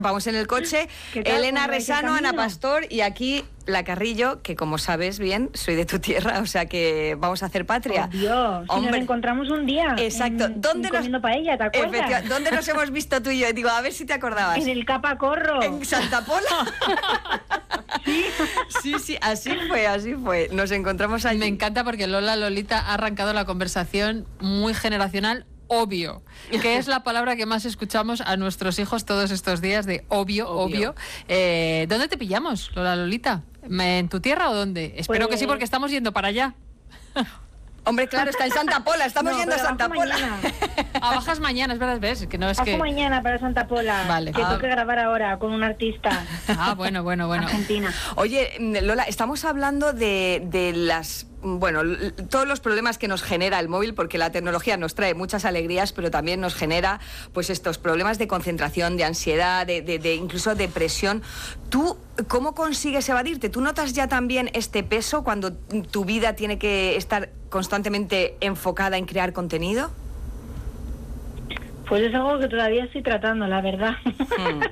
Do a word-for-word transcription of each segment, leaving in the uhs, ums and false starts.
Vamos en el coche, Elena Resano, Ana Pastor y aquí la Carrillo, que como sabes bien, soy de tu tierra, o sea que vamos a hacer patria. Oh, Dios, si nos encontramos un día. Exacto. En, ¿Dónde en comiendo nos, paella, ¿te acuerdas? ¿Dónde nos hemos visto tú y yo? Digo, a ver si te acordabas. En el Capacorro. En Santa Pola. Sí. Sí, sí, así fue, así fue. Nos encontramos allí. Me encanta porque Lola Lolita ha arrancado la conversación muy generacional. Obvio, que es la palabra que más escuchamos a nuestros hijos todos estos días, de obvio, obvio. obvio. Eh, ¿Dónde te pillamos, Lola Lolita? ¿En tu tierra o dónde? Espero pues... que sí, porque estamos yendo para allá. Hombre, claro, está en Santa Pola, estamos no, yendo a Santa Pola. Ah, bajas mañana, es verdad, ves, que no es bajo que... mañana para Santa Pola, vale. que ah. tengo que grabar ahora con un artista. Ah, bueno, bueno, bueno. Argentina. Oye, Lola, estamos hablando de, de las... Bueno, todos los problemas que nos genera el móvil, porque la tecnología nos trae muchas alegrías, pero también nos genera pues estos problemas de concentración, de ansiedad, de, de, de incluso depresión. ¿Tú cómo consigues evadirte? ¿Tú notas ya también este peso cuando tu vida tiene que estar constantemente enfocada en crear contenido? Pues es algo que todavía estoy tratando, la verdad. Hmm.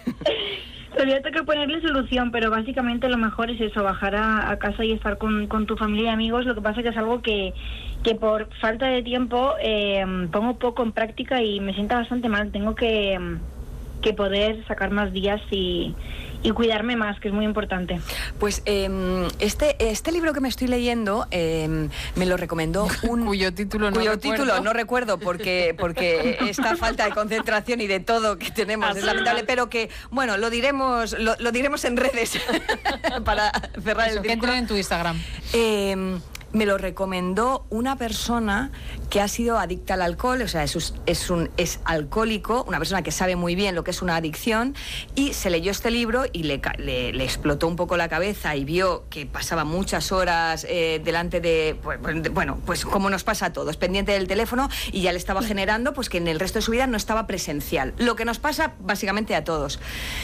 Todavía tengo que ponerle solución, pero básicamente lo mejor es eso, bajar a, a casa y estar con, con tu familia y amigos. Lo que pasa es que es algo que, que por falta de tiempo eh, pongo poco en práctica y me sienta bastante mal. Tengo que, que poder sacar más días y, y cuidarme más, que es muy importante. Pues eh, este, este libro que me estoy leyendo eh, me lo recomendó un... cuyo título no cuyo recuerdo. título no recuerdo porque, porque esta falta de concentración y de todo que tenemos es lamentable, pero que, bueno, lo diremos, lo, lo diremos en redes para cerrar Eso, el que entren en tu Instagram. Eh, me lo recomendó una persona que ha sido adicta al alcohol, o sea, es, es un es alcohólico, una persona que sabe muy bien lo que es una adicción, y se leyó este libro y le, le, le explotó un poco la cabeza y vio que pasaba muchas horas eh, delante de, pues, bueno, pues como nos pasa a todos, pendiente del teléfono, y ya le estaba generando pues que en el resto de su vida no estaba presencial, lo que nos pasa básicamente a todos.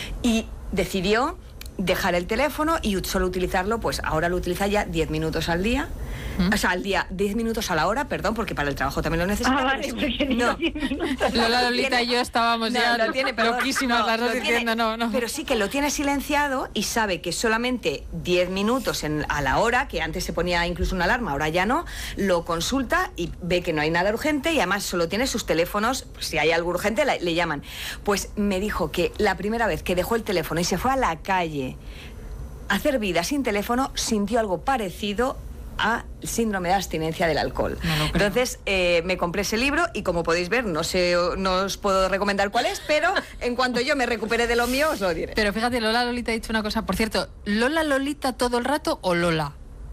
Y decidió dejar el teléfono y solo utilizarlo, pues ahora lo utiliza ya diez minutos al día. ¿Mm? O sea, al día, diez minutos a la hora, perdón, porque para el trabajo también lo necesita. Ah, vale, no. Lola Lolita y yo estábamos no, ya lo tiene, perdón, loquísimas no, las dos lo diciendo tiene, no, no. Pero sí que lo tiene silenciado y sabe que solamente diez minutos en, a la hora, que antes se ponía incluso una alarma, ahora ya no, lo consulta y ve que no hay nada urgente y además solo tiene sus teléfonos, si hay algo urgente la, le llaman. Pues me dijo que la primera vez que dejó el teléfono y se fue a la calle a hacer vida sin teléfono, sintió algo parecido a síndrome de abstinencia del alcohol. No Entonces eh, me compré ese libro y como podéis ver, no sé, no os puedo recomendar cuál es, pero en cuanto yo me recupere de lo mío os lo diré. Pero fíjate, Lola Lolita ha dicho una cosa, por cierto, ¿Lola Lolita todo el rato o Lola?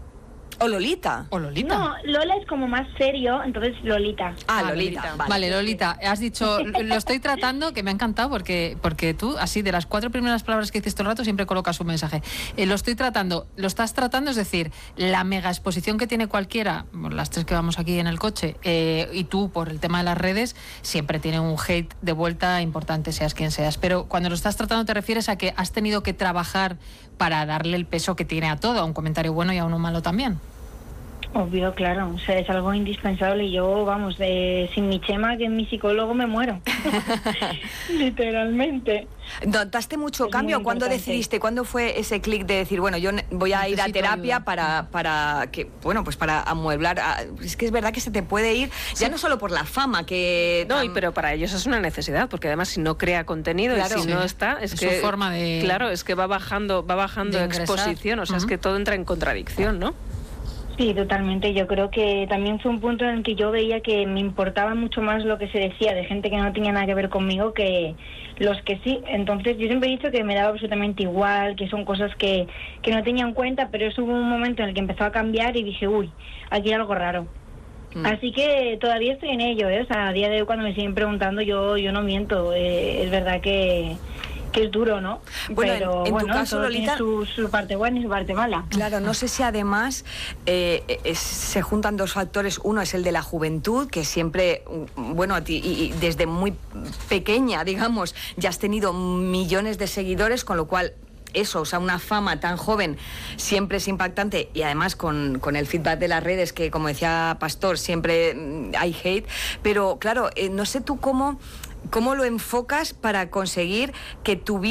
¿O Lolita? ¿O Lolita? No, Lola es como más serio, entonces Lolita. Ah, ah Lolita. Lolita. Vale. vale, Lolita, has dicho, lo estoy tratando, que me ha encantado, porque, porque tú, así, de las cuatro primeras palabras que dices todo el rato, siempre colocas un mensaje. Eh, lo estoy tratando, lo estás tratando, es decir, la mega exposición que tiene cualquiera, las tres que vamos aquí en el coche, eh, y tú, por el tema de las redes, siempre tiene un hate de vuelta importante, seas quien seas. Pero cuando lo estás tratando, te refieres a que has tenido que trabajar para darle el peso que tiene a todo, a un comentario bueno y a uno malo también. Obvio, claro, o sea, es algo indispensable. Yo, vamos, de, sin mi Chema, que es mi psicólogo, me muero. Literalmente. ¿Notaste mucho es cambio? ¿Cuándo decidiste? ¿Cuándo fue ese clic de decir, bueno, yo voy a ir a terapia para, para que, bueno, pues para amueblar? A, es que es verdad que se te puede ir, sí. Ya no solo por la fama que... No, y, pero para ellos es una necesidad, porque además si no crea contenido, claro, y si sí. no está, es, es que... su forma de... Claro, es que va bajando, va bajando exposición, o sea, uh-huh. es que todo entra en contradicción, ¿no? Sí, totalmente. Yo creo que también fue un punto en el que yo veía que me importaba mucho más lo que se decía de gente que no tenía nada que ver conmigo que los que sí. Entonces yo siempre he dicho que me daba absolutamente igual, que son cosas que, que no tenía en cuenta, pero eso hubo un momento en el que empezó a cambiar y dije, uy, aquí hay algo raro. Mm. Así que todavía estoy en ello, ¿eh? O sea, a día de hoy cuando me siguen preguntando yo, yo no miento. Eh, es verdad que... que es duro, ¿no? Bueno, pero en, en bueno, tu caso, Lolita, su, su parte buena y su parte mala. Claro, no sé si además eh, es, se juntan dos factores. Uno es el de la juventud, que siempre, bueno, a ti, y, y desde muy pequeña, digamos, ya has tenido millones de seguidores, con lo cual eso, o sea, una fama tan joven siempre es impactante, y además con, con el feedback de las redes, que como decía Pastor, siempre hay hate, pero claro, eh, no sé tú cómo, cómo lo enfocas para conseguir que tu vida